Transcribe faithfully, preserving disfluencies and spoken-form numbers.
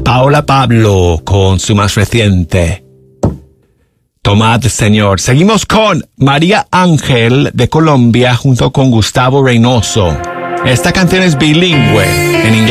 Paola Pablo con su más reciente Tomad, Señor. Seguimos con María Ángel de Colombia junto con Gustavo Reynoso. Esta canción es bilingüe en inglés.